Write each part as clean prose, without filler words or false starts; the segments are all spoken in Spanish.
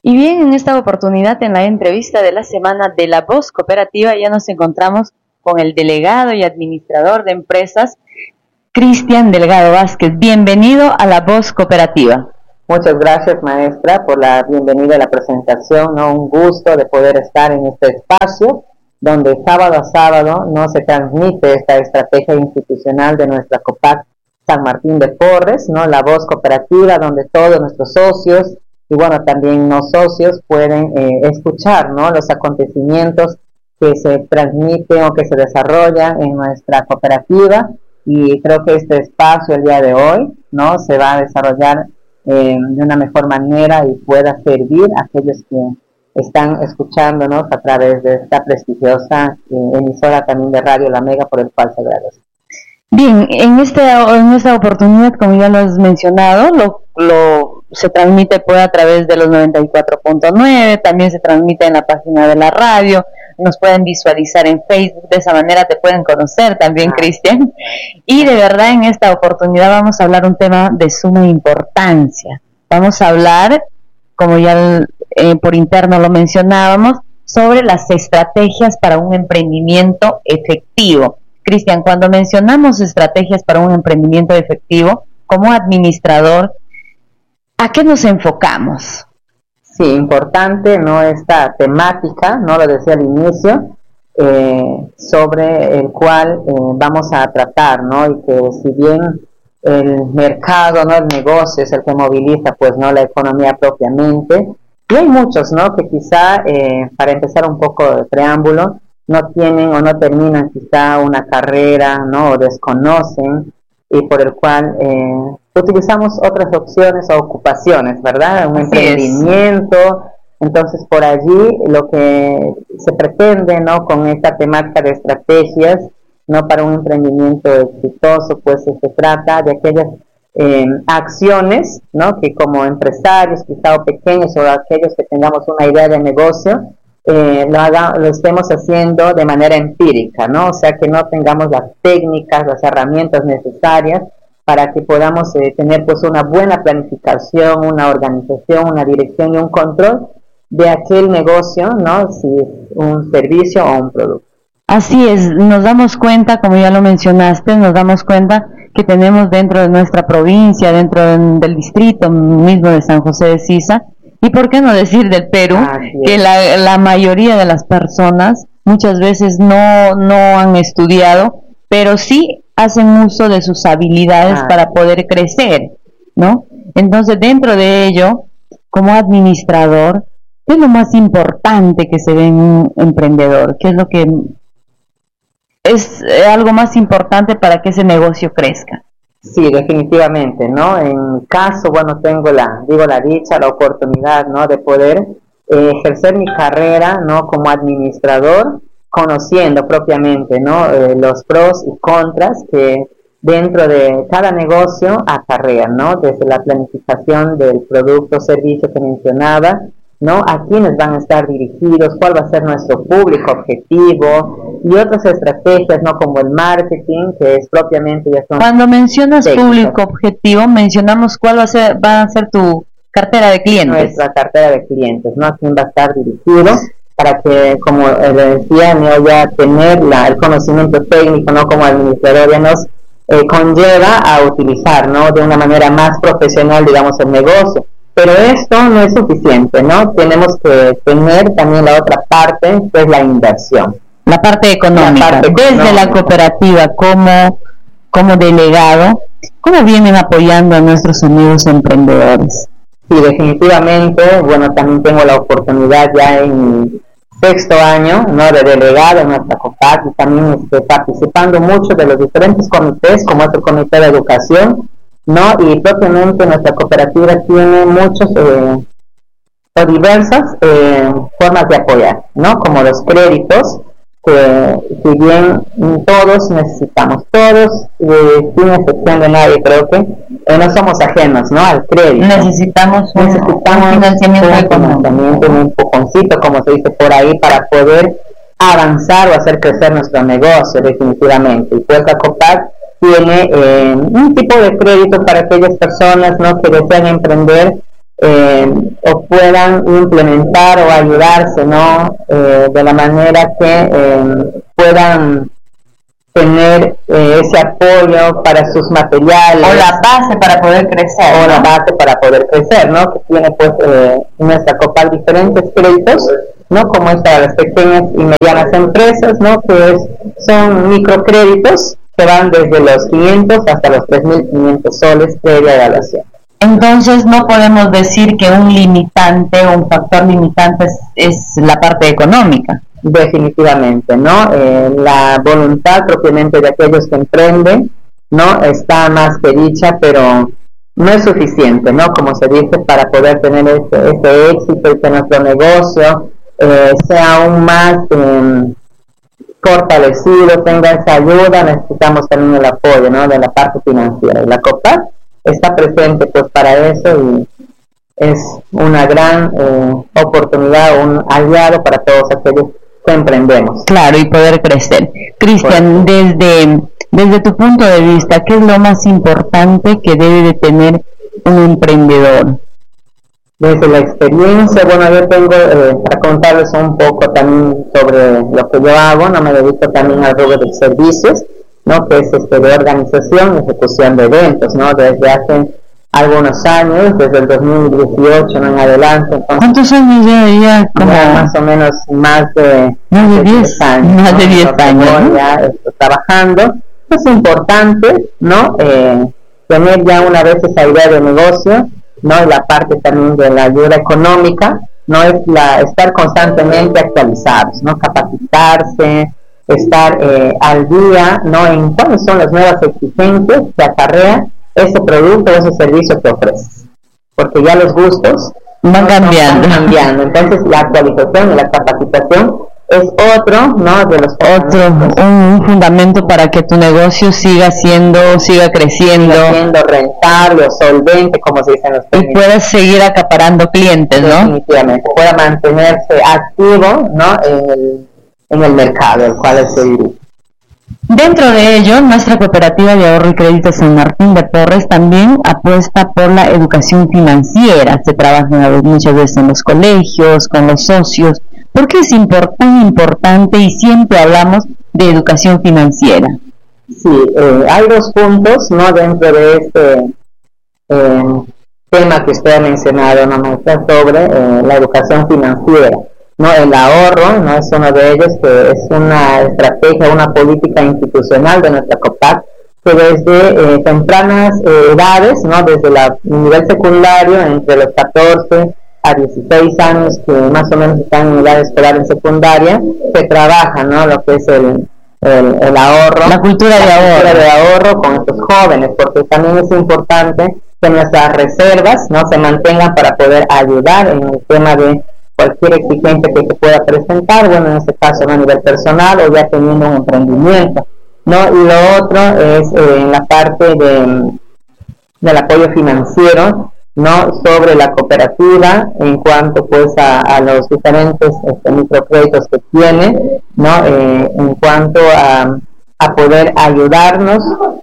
Y bien, en esta oportunidad, en la entrevista de la semana de La Voz Cooperativa, ya nos encontramos con el delegado y administrador de empresas, Cristian Delgado Vázquez. Bienvenido a La Voz Cooperativa. Muchas gracias, maestra, por la bienvenida a la presentación, ¿no? Un gusto de poder estar en este espacio donde sábado a sábado no se transmite esta estrategia institucional de nuestra COPAC San Martín de Porres, ¿no? La Voz Cooperativa, donde todos nuestros socios y bueno, también no socios pueden escuchar, ¿no? Los acontecimientos que se transmiten o que se desarrollan en nuestra cooperativa, y creo que este espacio el día de hoy, ¿no? Se va a desarrollar de una mejor manera y pueda servir a aquellos que están escuchándonos a través de esta prestigiosa emisora también de Radio La Mega, por el cual se agradece. Bien, en esta oportunidad, como ya lo has mencionado, se transmite pues a través de los 94.9, también se transmite en la página de la radio, nos pueden visualizar en Facebook, de esa manera te pueden conocer también, Cristian. Y de verdad, en esta oportunidad vamos a hablar un tema de suma importancia. Vamos a hablar, como ya por interno lo mencionábamos, sobre las estrategias para un emprendimiento efectivo. Cristian, cuando mencionamos estrategias para un emprendimiento efectivo, como administrador, ¿a qué nos enfocamos? Sí, importante, ¿no? Esta temática, no lo decía al inicio, sobre el cual vamos a tratar, ¿no? Y que si bien el mercado, ¿no? El negocio es el que moviliza, pues, ¿no? La economía propiamente, y hay muchos, ¿no? Que quizá, para empezar un poco de preámbulo, no tienen o no terminan quizá una carrera, ¿no? O desconocen, y por el cual utilizamos otras opciones o ocupaciones, ¿verdad? Un emprendimiento. Entonces, por allí lo que se pretende, ¿no? Con esta temática de estrategias, ¿no? Para un emprendimiento exitoso, pues se trata de aquellas acciones, ¿no? Que como empresarios, quizá o pequeños, o aquellos que tengamos una idea de negocio, lo estemos haciendo de manera empírica, ¿no? O sea, que no tengamos las técnicas, las herramientas necesarias para que podamos tener pues una buena planificación, una organización, una dirección y un control de aquel negocio, ¿no? Si es un servicio o un producto. Así es, nos damos cuenta, como ya lo mencionaste, nos damos cuenta que tenemos dentro de nuestra provincia, dentro del distrito mismo de San José de Sisa, y por qué no decir del Perú, que la mayoría de las personas muchas veces no han estudiado, pero sí hacen uso de sus habilidades para poder crecer, ¿no? Entonces, dentro de ello, como administrador, ¿qué es lo más importante que se ve en un emprendedor? ¿Qué es lo que es algo más importante para que ese negocio crezca? Sí, definitivamente, ¿no? En caso, bueno, tengo la dicha, la oportunidad, ¿no? De poder ejercer mi carrera, ¿no? Como administrador, conociendo propiamente, ¿no? Los pros y contras que dentro de cada negocio acarrean, ¿no? Desde la planificación del producto o servicio que mencionaba, ¿no? A quiénes van a estar dirigidos, cuál va a ser nuestro público objetivo y otras estrategias, ¿no? Como el marketing, que es propiamente ya son. Cuando mencionas técnicas. Público objetivo, mencionamos cuál va a ser tu cartera de clientes. Nuestra cartera de clientes, ¿no? A quién va a estar dirigido para que, como le decía, ¿no? Ya tener el conocimiento técnico, ¿no? Como administrador ya nos conlleva a utilizar, ¿no? De una manera más profesional, digamos, el negocio. Pero esto no es suficiente, ¿no? Tenemos que tener también la otra parte, que es la inversión. La parte económica. Desde la cooperativa, como delegado, ¿cómo vienen apoyando a nuestros amigos emprendedores? Sí, definitivamente. Bueno, también tengo la oportunidad ya en mi 6º año, ¿no? De delegado en nuestra COPAC, y también participando mucho de los diferentes comités, como es el Comité de Educación, ¿no? Y propiamente nuestra cooperativa tiene muchos o diversas formas de apoyar, ¿no? Como los créditos, que si bien todos necesitamos, todos, sin excepción de nadie, creo que no somos ajenos, ¿no? Al crédito. Necesitamos un financiamiento económico, un empujoncito, como se dice por ahí, para poder avanzar o hacer crecer nuestro negocio, definitivamente. Y pues la COPAC tiene un tipo de crédito para aquellas personas, ¿no? Que desean emprender o puedan implementar o ayudarse, ¿no? De la manera que puedan tener ese apoyo para sus materiales. O la base para poder crecer. O la base para poder crecer, ¿no? Que tiene pues nuestra COPAC diferentes créditos, ¿no? Como es para las pequeñas y medianas empresas, ¿no? Que son microcréditos que van desde los 500 hasta los 3.500 soles previa evaluación. Entonces no podemos decir que un limitante o un factor limitante es la parte económica. Definitivamente, ¿no? La voluntad propiamente de aquellos que emprenden, ¿no? Está más que dicha, pero no es suficiente, ¿no? Como se dice, para poder tener este éxito y que nuestro negocio sea aún más fortalecido, tenga esa ayuda. Necesitamos también el apoyo, ¿no? De la parte financiera. Y la COPAC está presente pues para eso y es una gran oportunidad, un aliado para todos aquellos que emprendemos. Claro, y poder crecer. Cristian, desde tu punto de vista, ¿qué es lo más importante que debe de tener un emprendedor? Desde la experiencia, bueno, yo tengo, para contarles un poco también sobre lo que yo hago, no me dedico también al rubro de servicios, ¿no? Que es de organización y ejecución de eventos, ¿no? Desde hace algunos años, desde el 2018 en adelante. Entonces, ¿cuántos años ya? Como ya más o menos más de 10 años. Más de 10 años. Ya estoy trabajando. Es importante, ¿no? Tener ya una vez esa idea de negocio, ¿no? Y la parte también de la ayuda económica, ¿no? Es estar constantemente actualizados, ¿no? Capacitarse, estar al día, ¿no? En cuáles son las nuevas exigencias que acarrea ese producto o ese servicio que ofreces, porque ya los gustos van cambiando. Entonces la actualización y la capacitación es otro, ¿no? De los un fundamento para que tu negocio siga creciendo, siendo rentable o solvente, como se dice en los términos, y puedas seguir acaparando clientes, ¿no? Definitivamente, pueda mantenerse activo, ¿no? En el mercado al cual se dirige. Dentro de ello, nuestra cooperativa de ahorro y crédito San Martín de Porres también apuesta por la educación financiera. Se trabaja muchas veces en los colegios, con los socios. ¿Por qué es tan importante y siempre hablamos de educación financiera? Sí, hay dos puntos, ¿no? Dentro de este tema que usted ha mencionado, ¿no? Sobre la educación financiera. No, el ahorro no es uno de ellos, que es una estrategia, una política institucional de nuestra COPAC, que desde tempranas edades, no, desde el nivel secundario, entre los 14 a 16 años, que más o menos están en edad escolar en secundaria, se trabaja, ¿no? Lo que es el ahorro, la cultura de ahorro con estos jóvenes, porque también es importante que nuestras reservas, no, se mantengan para poder ayudar en el tema de cualquier exigencia que se pueda presentar, bueno, en este caso, ¿no? A nivel personal o ya teniendo un emprendimiento, ¿no? Y lo otro es en la parte del apoyo financiero, ¿no? Sobre la cooperativa en cuanto pues a los diferentes microcréditos que tiene, ¿no? En cuanto a poder ayudarnos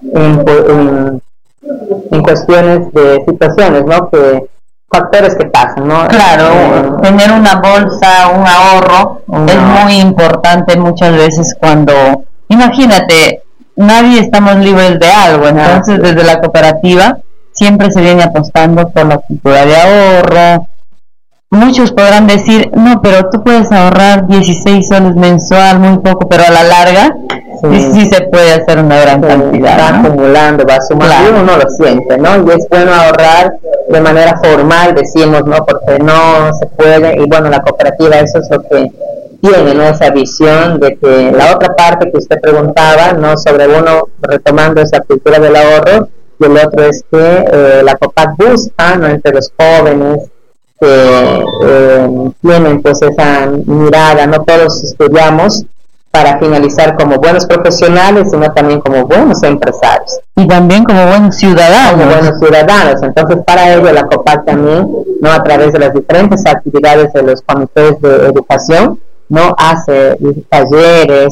en cuestiones de situaciones, ¿no? Factores que pasan, ¿no? Claro, tener una bolsa, un ahorro, es muy importante muchas veces cuando, imagínate, nadie estamos libres de algo, entonces desde la cooperativa siempre se viene apostando por la cultura de ahorro. Muchos podrán decir, no, pero tú puedes ahorrar 16 soles mensual, muy poco, pero a la larga sí se puede hacer una gran cantidad, va, ¿no? Acumulando, va sumando, claro. Uno lo siente, ¿no? Y es bueno ahorrar de manera formal, decimos, ¿no? Porque no se puede, y bueno, la cooperativa eso es lo que tiene, ¿no? Esa visión de que la otra parte que usted preguntaba, ¿no? Sobre uno retomando esa cultura del ahorro, y el otro es que la COPAC busca, ¿no? Entre los jóvenes que tienen pues esa mirada, no todos estudiamos para finalizar como buenos profesionales, sino también como buenos empresarios. Y también como buenos ciudadanos. Entonces, para ello, la COPAC también, ¿no? A través de las diferentes actividades de los comités de educación, ¿no? Hace talleres,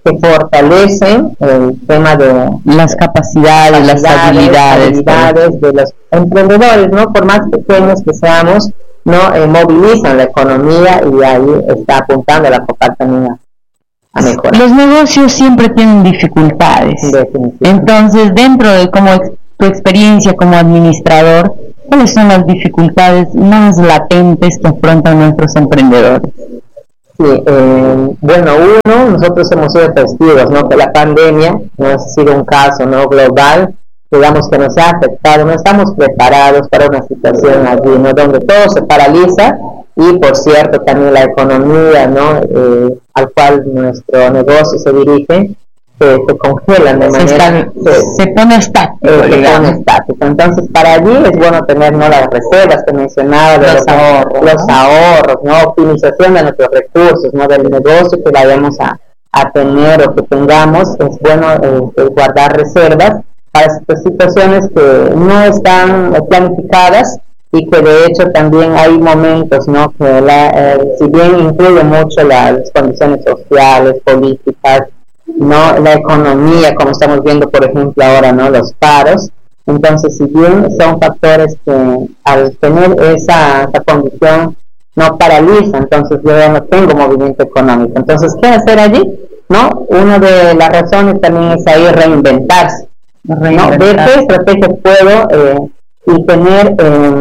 que fortalecen el tema de las capacidades, las habilidades de los emprendedores, ¿no? Por más pequeños que seamos, no movilizan la economía, y ahí está apuntando la COPAC también a mejorar. Los negocios siempre tienen dificultades. Entonces, dentro de tu experiencia como administrador, ¿cuáles son las dificultades más latentes que afrontan nuestros emprendedores? Sí, bueno, nosotros hemos sido testigos, ¿no? Que la pandemia no ha sido un caso, ¿no? Global, digamos, que nos ha afectado. No estamos preparados para una situación allí, ¿no? Donde todo se paraliza, y por cierto también la economía, ¿no? Al cual nuestro negocio se dirige, se congelan de manera, se pone estático, entonces para allí es bueno tener, ¿no? Las reservas que mencionaba, de los ahorros, ¿no? Optimización de nuestros recursos, ¿no? Del negocio que vayamos a tener o que tengamos. Es bueno guardar reservas para estas situaciones que no están planificadas, y que de hecho también hay momentos, ¿no? Que si bien incluye mucho las condiciones sociales, políticas, ¿no? La economía, como estamos viendo por ejemplo ahora, ¿no? Los paros. Entonces, si bien son factores que al tener esa condición no paraliza, entonces yo ya no tengo movimiento económico. Entonces, ¿qué hacer allí? ¿No? Una de las razones también es ahí reinventarse, ¿no? Ver qué estrategia puedo y tener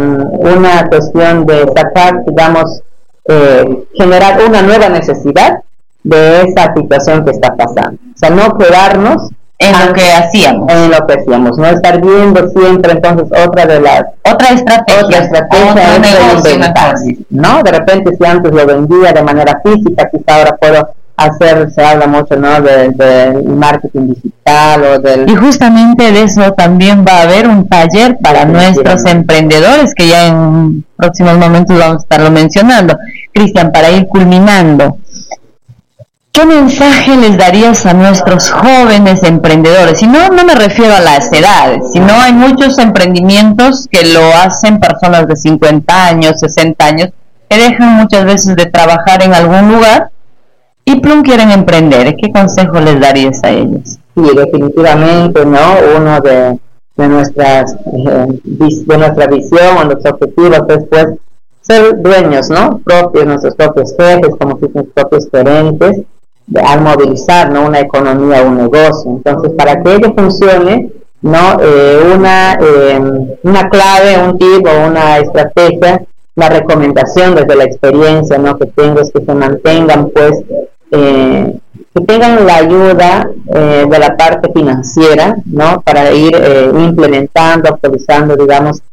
una cuestión de sacar, digamos, generar una nueva necesidad de esa situación que está pasando. O sea, no quedarnos en lo que hacíamos, no estar viendo siempre. Entonces, otra estrategia es reinventarse, ¿no? De repente, si antes lo vendía de manera física, quizá ahora puedo se habla mucho, ¿no? del marketing digital y justamente de eso también va a haber un taller para nuestros emprendedores, que ya en próximos momentos vamos a estarlo mencionando. Cristian, para ir culminando, ¿qué mensaje les darías a nuestros jóvenes emprendedores? Y no me refiero a las edades, sino hay muchos emprendimientos que lo hacen personas de 50 años, 60 años, que dejan muchas veces de trabajar en algún lugar y plum quieren emprender. ¿Qué consejo les darías a ellos? Sí, definitivamente, ¿no? Uno de nuestra visión o nuestros objetivos es, pues, ser dueños, ¿no? Nuestros propios jefes, como nuestros propios gerentes, al movilizar, ¿no? Una economía, un negocio. Entonces, para que ello funcione, ¿no? Una clave, un tip o una estrategia, la recomendación desde la experiencia, ¿no? Que tengo, es que se mantengan, pues, que tengan la ayuda de la parte financiera, ¿no? Para ir implementando, actualizando, digamos,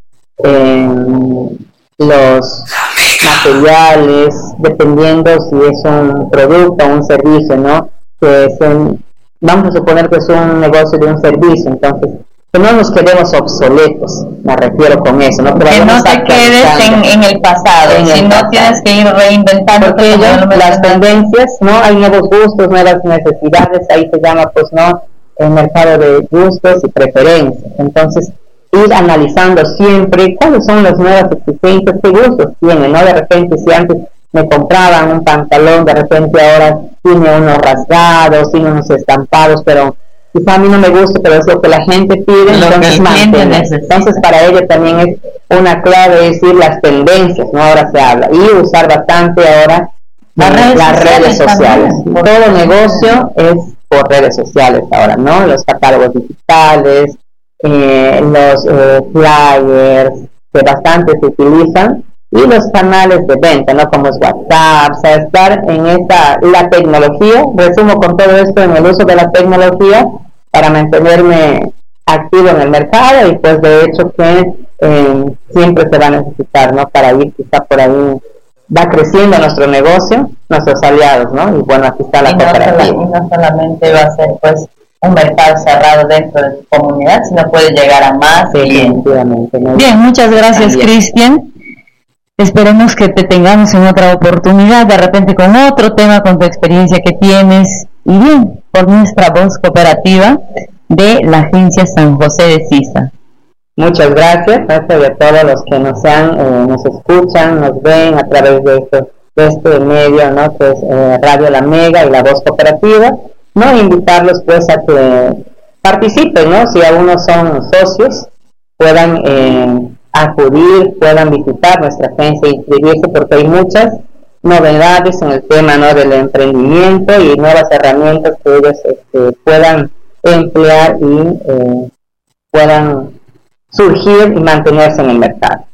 los materiales, dependiendo si es un producto o un servicio, ¿no? Vamos a suponer que es un negocio de un servicio, entonces que no nos quedemos obsoletos, me refiero con eso, ¿no? Que no te quedes en el pasado, sino tienes que ir reinventando. Porque las tendencias, ¿no? Hay nuevos gustos, nuevas necesidades, ahí se llama, pues, ¿no? El mercado de gustos y preferencias. Entonces, ir analizando siempre cuáles son las nuevas exigencias, qué gustos tienen, ¿no? De repente, si antes me compraban un pantalón, de repente ahora tiene unos rasgados, tiene unos estampados, pero quizá a mí no me gusta, pero es lo que la gente pide, entonces para ello también es una clave decir las tendencias, ¿no? Ahora se habla, y usar bastante ahora las redes sociales. Todo negocio es por redes sociales ahora, ¿no? Los catálogos digitales, los flyers que bastante se utilizan, y los canales de venta, ¿no? Como es WhatsApp, o sea, estar en la tecnología. Resumo con todo esto en el uso de la tecnología para mantenerme activo en el mercado, y pues de hecho que siempre se va a necesitar, ¿no? Para ir quizá por ahí, va creciendo nuestro negocio, nuestros aliados, ¿no? Y bueno, aquí está la cooperativa. Y no solamente va a ser, pues, un mercado cerrado dentro de tu comunidad, sino puede llegar a más. Bien, muchas gracias, Cristian. Esperemos que te tengamos en otra oportunidad, de repente con otro tema, con tu experiencia que tienes. Y bien, por nuestra voz cooperativa de la Agencia San José de Sisa. Muchas gracias a todos los que nos escuchan, nos ven a través de este medio, ¿no? Que es Radio La Mega y la voz cooperativa. ¿no? Invitarlos pues a que participen, ¿no? Si aún no son socios, puedan acudir, puedan visitar nuestra agencia e inscribirse, porque hay muchas novedades en el tema, ¿no? Del emprendimiento y nuevas herramientas que ellos puedan emplear y puedan surgir y mantenerse en el mercado.